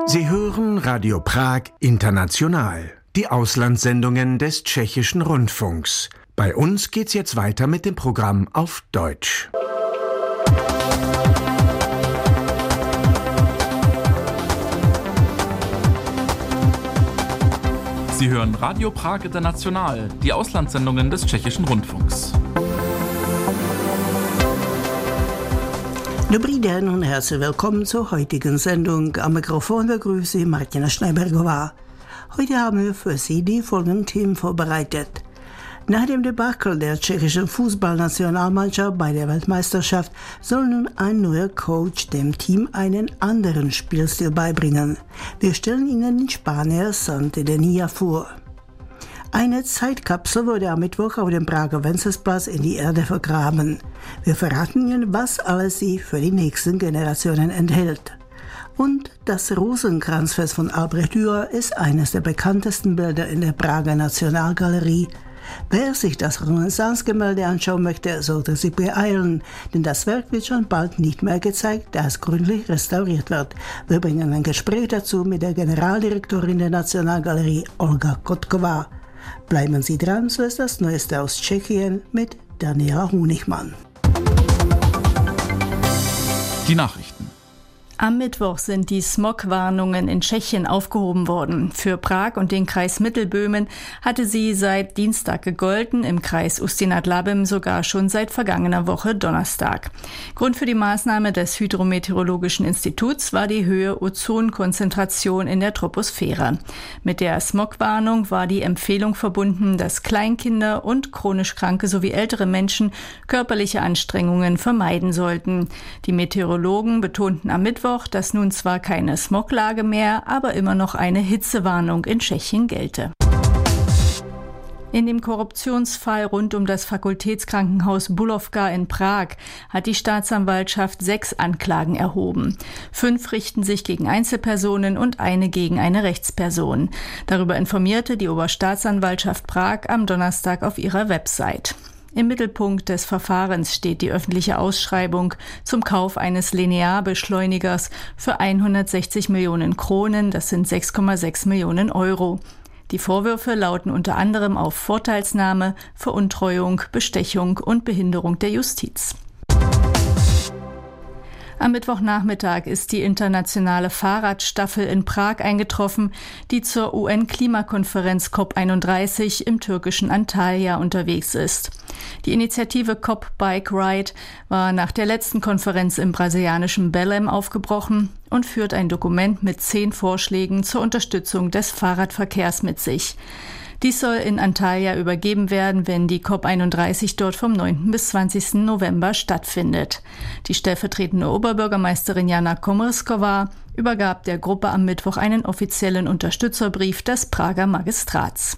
Sie hören Radio Prag International, die Auslandssendungen des Tschechischen Rundfunks. Bei uns geht's jetzt weiter mit dem Programm auf Deutsch. Sie hören Radio Prag International, die Auslandssendungen des Tschechischen Rundfunks. Dobrý den und herzlich willkommen zur heutigen Sendung. Am Mikrofon begrüße ich Martina Schneibergová. Heute haben wir für Sie die folgenden Themen vorbereitet. Nach dem Debakel der tschechischen Fußballnationalmannschaft bei der Weltmeisterschaft soll nun ein neuer Coach dem Team einen anderen Spielstil beibringen. Wir stellen Ihnen den Spanier Santillana vor. Eine Zeitkapsel wurde am Mittwoch auf dem Prager Wenzelsplatz in die Erde vergraben. Wir verraten Ihnen, was alles sie für die nächsten Generationen enthält. Und das Rosenkranzfest von Albrecht Dürer ist eines der bekanntesten Bilder in der Prager Nationalgalerie. Wer sich das Renaissance-Gemälde anschauen möchte, sollte sich beeilen, denn das Werk wird schon bald nicht mehr gezeigt, da es gründlich restauriert wird. Wir bringen ein Gespräch dazu mit der Generaldirektorin der Nationalgalerie, Olga Kotkova. Bleiben Sie dran, so ist das Neueste aus Tschechien mit Daniela Honigmann. Die Nachrichten. Am Mittwoch sind die Smogwarnungen in Tschechien aufgehoben worden. Für Prag und den Kreis Mittelböhmen hatte sie seit Dienstag gegolten, im Kreis Ústí-nad-Labem sogar schon seit vergangener Woche Donnerstag. Grund für die Maßnahme des Hydrometeorologischen Instituts war die hohe Ozonkonzentration in der Troposphäre. Mit der Smogwarnung war die Empfehlung verbunden, dass Kleinkinder und chronisch Kranke sowie ältere Menschen körperliche Anstrengungen vermeiden sollten. Die Meteorologen betonten am Mittwoch, dass nun zwar keine Smoglage mehr, aber immer noch eine Hitzewarnung in Tschechien gelte. In dem Korruptionsfall rund um das Fakultätskrankenhaus Bulovka in Prag hat die Staatsanwaltschaft 6 Anklagen erhoben. 5 richten sich gegen Einzelpersonen und eine gegen eine Rechtsperson. Darüber informierte die Oberstaatsanwaltschaft Prag am Donnerstag auf ihrer Website. Im Mittelpunkt des Verfahrens steht die öffentliche Ausschreibung zum Kauf eines Linearbeschleunigers für 160 Millionen Kronen, das sind 6,6 Millionen Euro. Die Vorwürfe lauten unter anderem auf Vorteilsnahme, Veruntreuung, Bestechung und Behinderung der Justiz. Am Mittwochnachmittag ist die internationale Fahrradstaffel in Prag eingetroffen, die zur UN-Klimakonferenz COP31 im türkischen Antalya unterwegs ist. Die Initiative COP Bike Ride war nach der letzten Konferenz im brasilianischen Belém aufgebrochen und führt ein Dokument mit 10 Vorschlägen zur Unterstützung des Fahrradverkehrs mit sich. Dies soll in Antalya übergeben werden, wenn die COP31 dort vom 9. bis 20. November stattfindet. Die stellvertretende Oberbürgermeisterin Jana Komrskova übergab der Gruppe am Mittwoch einen offiziellen Unterstützerbrief des Prager Magistrats.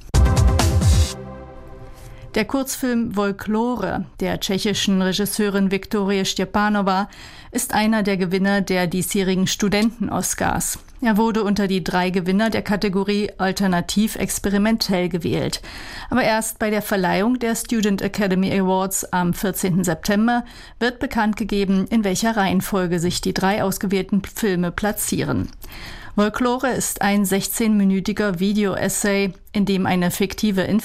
Der Kurzfilm Folklore der tschechischen Regisseurin Viktorie Štěpánová ist einer der Gewinner der diesjährigen Studenten-Oscars. Er wurde unter die 3 Gewinner der Kategorie Alternativ-Experimentell gewählt. Aber erst bei der Verleihung der Student Academy Awards am 14. September wird bekannt gegeben, in welcher Reihenfolge sich die 3 ausgewählten Filme platzieren. Folklore ist ein 16-minütiger Video-Essay, in dem eine fiktive